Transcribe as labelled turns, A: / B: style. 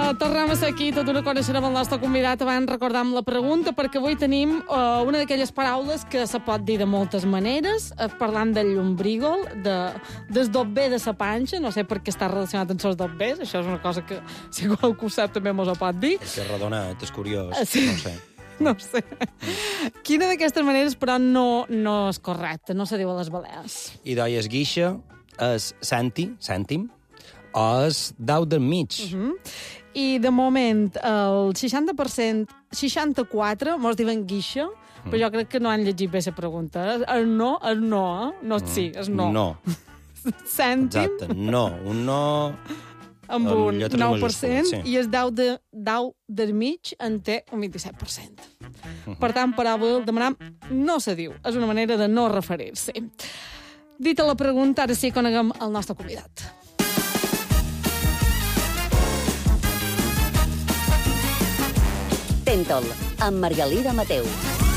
A: Tornem a ser aquí, tot una coneixerem el nostre convidat abans recordar amb la pregunta, perquè avui tenim una d'aquelles paraules que se pot dir de moltes maneres, parlant del llombrígol, del dobbé de sa panxa, no sé per què està relacionat amb els dobbers, això és una cosa que si qualcú ho sap també mos ho pot dir.
B: Perquè és redonat, és curiós,
A: sí.
B: no sé.
A: No ho sé. Quina d'aquestes maneres, però, no és correcta, no se diu a les Balears.
B: I d'oi es guixa, és cèntim, o és dau del mig.
A: I, de moment, el 60%, 64%, mos diuen guixa, però jo crec que no han llegit bé la pregunta. El no, No, sí, és no.
B: No.
A: Cèntim.
B: Exacte, no. Un no...
A: Amb un 9%,
B: sí.
A: i el dau del mig en té un 27%. Per tant, per avui demanem no se diu. És una manera de no referir-se. Dita la pregunta, ara sí coneguem el nostre convidat.
C: Tentol, amb Margalida Mateu.